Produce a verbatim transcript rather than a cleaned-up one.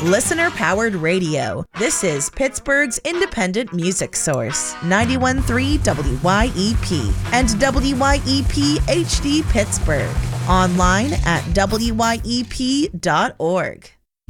Listener-powered radio. This is Pittsburgh's independent music source. ninety-one point three W Y E P and W Y E P H D Pittsburgh. Online at W Y E P dot org.